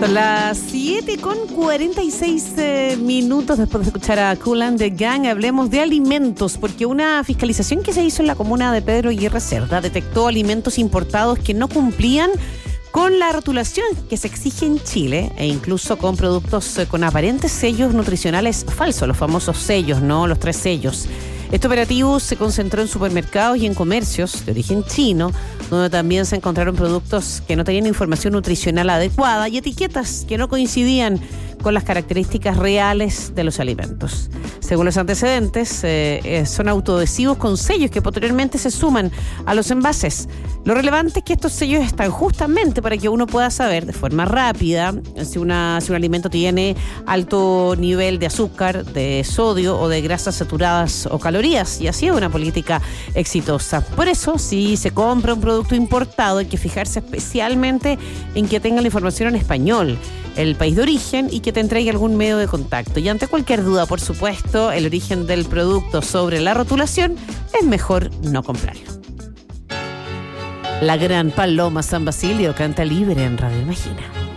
Son las 7:46 después de escuchar a Kool and the Gang. Hablemos de alimentos, porque una fiscalización que se hizo en la comuna de Pedro Aguirre Cerda detectó alimentos importados que no cumplían con la rotulación que se exige en Chile, e incluso con productos con aparentes sellos nutricionales falsos, los famosos sellos, ¿no? Los 3 sellos. Este operativo se concentró en supermercados y en comercios de origen chino, donde también se encontraron productos que no tenían información nutricional adecuada y etiquetas que no coincidían con las características reales de los alimentos. Según los antecedentes, son autoadhesivos con sellos que posteriormente se suman a los envases. Lo relevante es que estos sellos están justamente para que uno pueda saber de forma rápida si un alimento tiene alto nivel de azúcar, de sodio o de grasas saturadas o calorías, y así es una política exitosa. Por eso, si se compra un producto importado, hay que fijarse especialmente en que tenga la información en español, el país de origen y que te entregue algún medio de contacto. Y ante cualquier duda, por supuesto, el origen del producto sobre la rotulación, es mejor no comprarlo. La gran Paloma San Basilio canta libre en Radio Imagina.